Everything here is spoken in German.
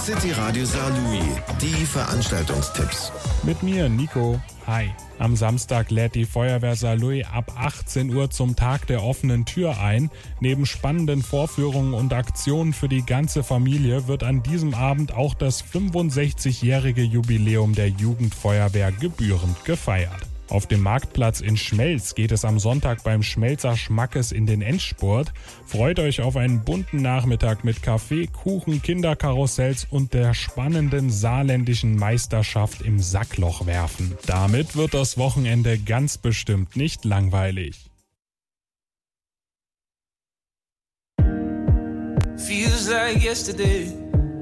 City Radio Saarlouis, die Veranstaltungstipps. Mit mir, Nico. Hi. Am Samstag lädt die Feuerwehr Saarlouis ab 18 Uhr zum Tag der offenen Tür ein. Neben spannenden Vorführungen und Aktionen für die ganze Familie wird an diesem Abend auch das 65-jährige Jubiläum der Jugendfeuerwehr gebührend gefeiert. Auf dem Marktplatz in Schmelz geht es am Sonntag beim Schmelzer Schmackes in den Endspurt. Freut euch auf einen bunten Nachmittag mit Kaffee, Kuchen, Kinderkarussells und der spannenden saarländischen Meisterschaft im Sacklochwerfen. Damit wird das Wochenende ganz bestimmt nicht langweilig. Feels like yesterday.